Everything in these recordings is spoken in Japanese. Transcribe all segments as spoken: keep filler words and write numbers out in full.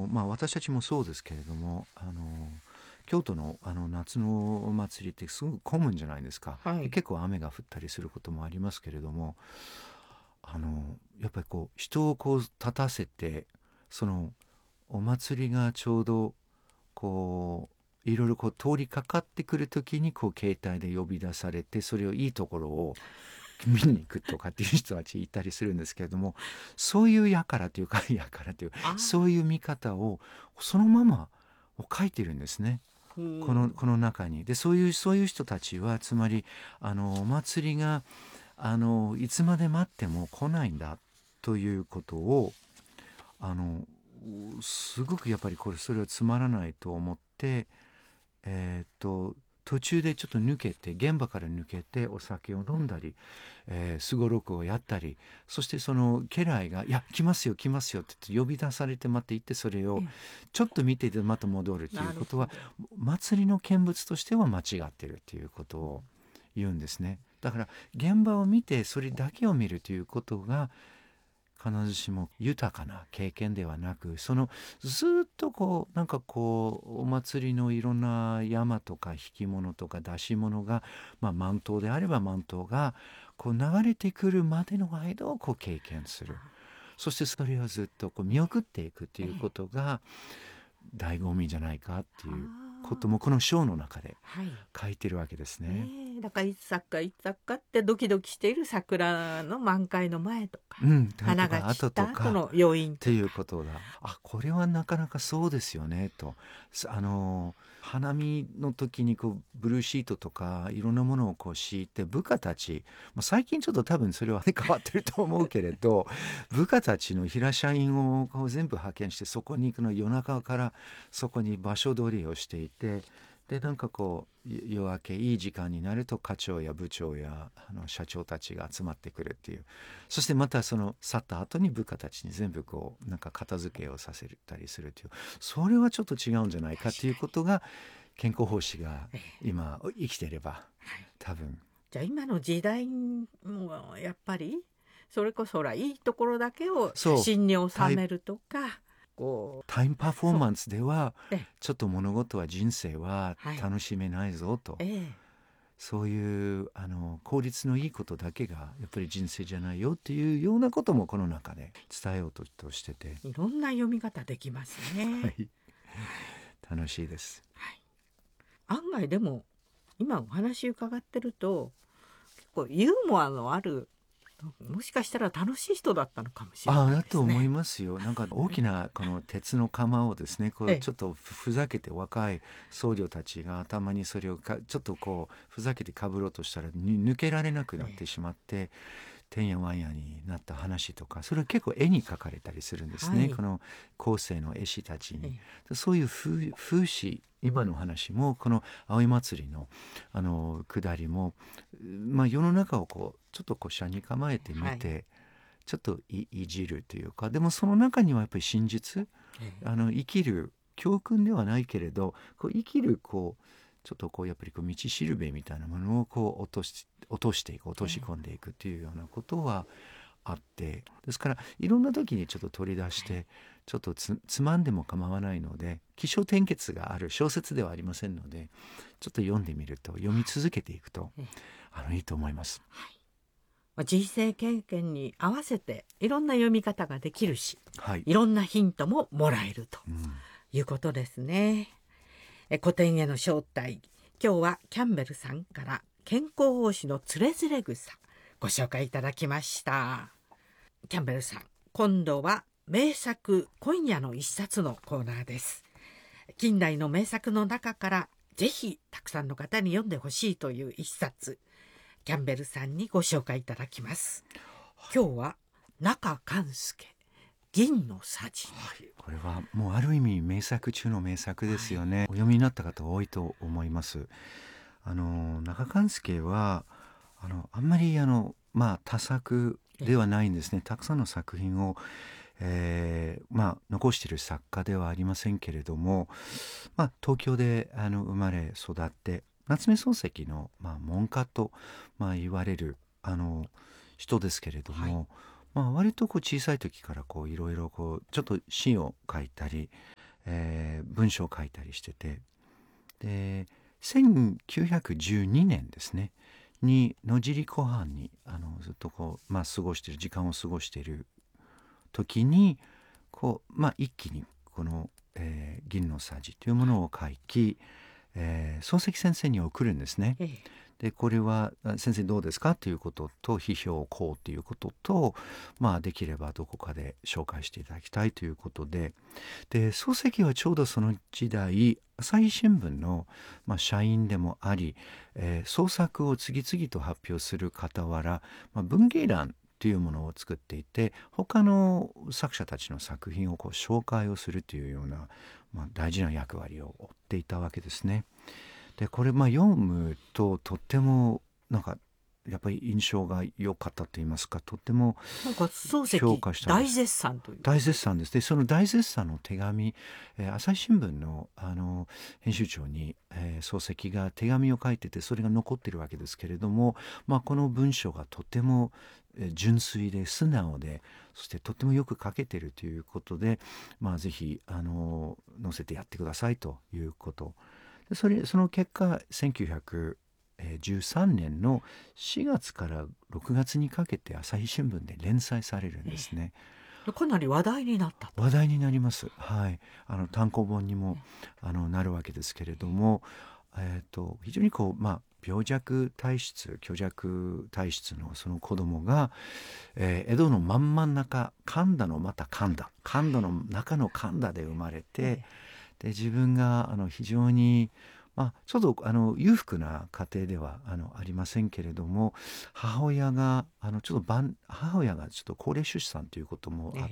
の、まあ、私たちもそうですけれども、あの京都の、あの夏のお祭りってすごく混むんじゃないですか。 はい。 で結構雨が降ったりすることもありますけれども、あのやっぱりこう人をこう立たせて、そのお祭りがちょうどこういろいろこう通りかかってくる時にこう携帯で呼び出されて、それをいいところを見に行くとかっていう人たちいたりするんですけれども、そういうやからというかやからというそういう見方をそのまま書いてるんですね。 うん。 このこの中にで、そういうそういう人たちはつまりあのお祭りがあのいつまで待っても来ないんだということを、あのすごくやっぱりこれそれはつまらないと思って、えーっと途中でちょっと抜けて現場から抜けてお酒を飲んだりすごろくをやったり、そしてその家来が「いや来ますよ来ますよ」って言って呼び出されてまた行って、それをちょっと見ててまた戻るということは、祭りの見物としては間違ってるっていうことを言うんですね。だから現場を見てそれだけを見るということが必ずしも豊かな経験ではなく、そのずっとこうなんかこうお祭りのいろんな山とか引き物とか出し物が、まあ、満頭であれば満頭がこう流れてくるまでの間をこう経験する、そしてそれをずっとこう見送っていくということが醍醐味じゃないかっていうこともこの章の中で書いてるわけですね。 ねえ、だからいつ咲くかいつ咲くかってドキドキしている桜の満開の前とか、 うん、 花が散った後の余韻っていうことだ。あ、これはなかなかそうですよねと。あの花見の時にこうブルーシートとかいろんなものをこう敷いて部下たち、まあ、最近ちょっと多分それは、ね、変わってると思うけれど部下たちの平社員をこう全部派遣して、そこに行くの夜中からそこに場所取りをしていて、でなんかこう夜明けいい時間になると課長や部長やあの社長たちが集まってくるっていう、そしてまたその去った後に部下たちに全部こうなんか片付けをさせたりするっていう、それはちょっと違うんじゃないかっていうことが健康奉仕が今生きていれば多分。 じゃあ今の時代もやっぱりそれこそほらいいところだけを写真に収めるとか、 こうタイムパフォーマンスではちょっと物事は人生は楽しめないぞと、はいええ、そういうあの効率のいいことだけがやっぱり人生じゃないよっていうようなこともこの中で伝えようとしてて、 いろんな読み方できますね、はい、 楽しいです、 はい、案外でも今お話伺ってると結構ユーモアのある、もしかしたら楽しい人だったのかもしれないですね。 ああ、だと思いますよ。なんか大きなこの鉄の釜をですね、こうちょっとふざけて若い僧侶たちがたまにそれをかちょっとこうふざけてかぶろうとしたら抜けられなくなってしまって、てんやわんやになった話とか、それは結構絵に描かれたりするんですね、はい、この後世の絵師たちに。そういう風風刺、今の話もこの葵祭りのあの下りも、まあ、世の中をこうちょっとこう斜に構えてみて、はい、ちょっと い, いじるというか、でもその中にはやっぱり真実、あの生きる教訓ではないけれどこう生きるこうちょっとこうやっぱりこう道しるべみたいなものをこう落とし落としていく落とし込んでいくっていうようなことはあって、ですからいろんな時にちょっと取り出してちょっと つ, つまんでも構わないので、起承転結がある小説ではありませんので、ちょっと読んでみると、読み続けていくとあのいいと思います、 はい、人生経験に合わせていろんな読み方ができるし、 はい、 いろんなヒントももらえるということですね、うん、え古典への招待、今日はキャンベルさんから健康奉仕のつれづれ草ご紹介いただきました。キャンベルさん、今度は名作今夜の一冊のコーナーです。近代の名作の中からぜひたくさんの方に読んでほしいという一冊、キャンベルさんにご紹介いただきます。今日は中勘介銀のさじ、 はい、これはもうある意味名作中の名作ですよね、はい、お読みになった方多いと思います。あの中勘介はあのあんまりあの、まあ、多作ではないんですね。たくさんの作品を、えーまあ、残している作家ではありませんけれども、まあ、東京であの生まれ育って夏目漱石の、まあ、門下と、まあ、言われるあの人ですけれども、はい、 まあ、割とこう小さい時からこういろいろこうちょっと詩を書いたり、えー文章を書いたりしてて、でせんきゅうひゃくじゅうにねんですねに野尻湖畔にあのずっとこう、まあ、過ごしている時間を過ごしている時にこう、まあ、一気にこの、えー銀のさじというものを書き、えー漱石先生に送るんですね。 ええでこれはあ先生どうですかということと批評をこうということと、まあ、できればどこかで紹介していただきたいということで、で漱石はちょうどその時代朝日新聞の、まあ、社員でもあり、えー創作を次々と発表する傍ら、まあ、文芸欄というものを作っていて他の作者たちの作品をこう紹介をするというような、まあ、大事な役割を負っていたわけですね。でこれまあ読むととってもなんかやっぱり印象が良かったと言いますか、とってもなんか漱評石価したんです。 大絶賛という大絶賛です。でその大絶賛の手紙、えー朝日新聞の、あの編集長に、えー漱石が手紙を書いててそれが残ってるわけですけれども、まあ、この文章がとても、えー純粋で素直でそしてとってもよく書けてるということで、まあ、ぜひ、あの載せてやってくださいということ。でそれその結果せんきゅうひゃくじゅうさんねんのしがつからろくがつにかけて朝日新聞で連載されるんですね。 かなり話題になったと。 話題になります。はい、あの単行本にもあのなるわけですけれども、えー、と非常にこう、まあ、病弱体質虚弱体質のその子供が、えー江戸の真ん真ん中神田のまた神田神田の中の神田で生まれて、で自分があの非常に、まあ、ちょっとあの裕福な家庭ではあのありませんけれども、母親があのちょっと晩母親がちょっと高齢出産ということもあって、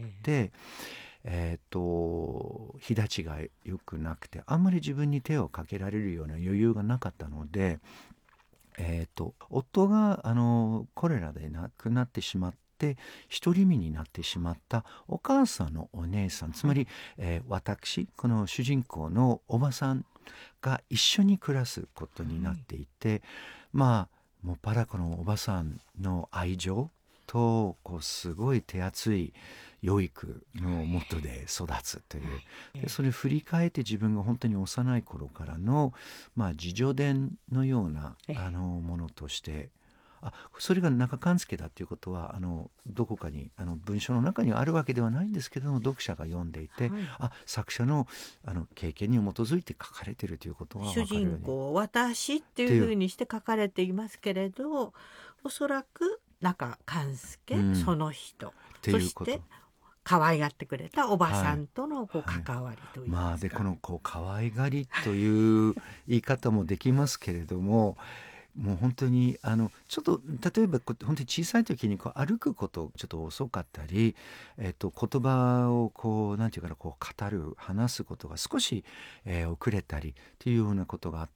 えー、と日立ちが良くなくてあんまり自分に手をかけられるような余裕がなかったので、えー、と夫があのコレラで亡くなってしまって独り身になってしまったお母さんのお姉さん、つまり、えー私この主人公のおばさんが一緒に暮らすことになっていて、まあもっぱらこのおばさんの愛情とこうすごい手厚い養育のもとで育つという、でそれ振り返って自分が本当に幼い頃からの、まあ、自叙伝のようなええあのものとして、あそれが中勘介だということはあのどこかにあの文章の中にはあるわけではないんですけども、読者が読んでいて、 はいあ作者のあの経験に基づいて書かれているということは主分かるように。 人公私っていうふうにして書かれていますけれど、おそらく中勘介、 うんその人っていうことそして可愛がってくれたおばさんとのこうはい関わりといいまますか、 あでこのこう可愛がりという言い方もできますけれども、もう本当にあのちょっと例えばこう本当に小さい時にこう歩くことちょっと遅かったり、えっと、言葉をこうなんていうかなこう語る話すことが少し、えー遅れたりっていうようなことがあって、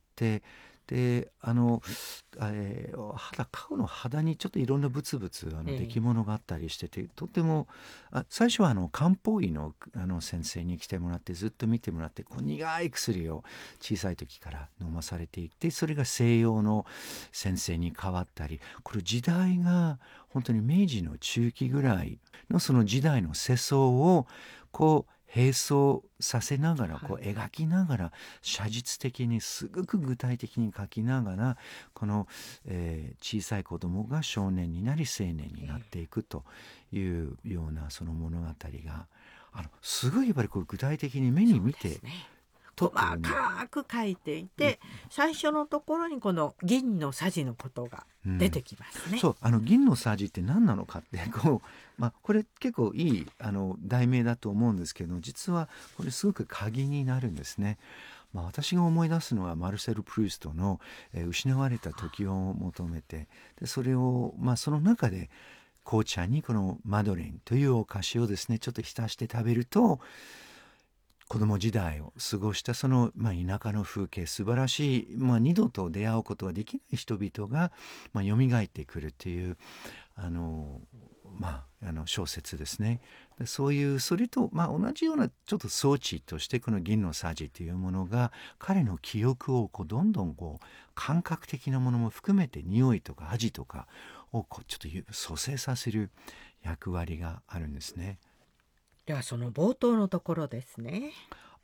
であの、えー肌顔の肌にちょっといろんなブツブツあのええ出来物があったりしてて、とてもあ最初はあの漢方医のあの先生に来てもらってずっと見てもらって、こう苦い薬を小さい時から飲まされていて、それが西洋の先生に変わったり、これ時代が本当に明治の中期ぐらいのその時代の世相をこう並走させながらこう描きながら写実的にすごく具体的に描きながらこの、えー小さい子供が少年になり青年になっていくというようなその物語があのすごいやっぱりこう具体的に目に見てそうですね細撮ってるんでかく書いていて、最初のところにこの銀のさじのことが出てきますね。 そうあの銀のさじって何なのかってこう、まあ、これ結構いいあの題名だと思うんですけど、実はこれすごく鍵になるんですね。まあ、私が思い出すのはマルセル・プルーストの、えー失われた時を求めて、でそれを、まあ、その中で紅茶にこのマドレーンというお菓子をですねちょっと浸して食べると子供時代を過ごしたその、まあ、田舎の風景素晴らしい、まあ、二度と出会うことができない人々が、まあ、蘇ってくるっていうあの、まあ、あの小説ですね。でそういうそれと、まあ、同じようなちょっと装置としてこの銀のさじというものが彼の記憶をこうどんどんこう感覚的なものも含めて匂いとか味とかをこうちょっと蘇生させる役割があるんですね。 ではその冒頭のところですね。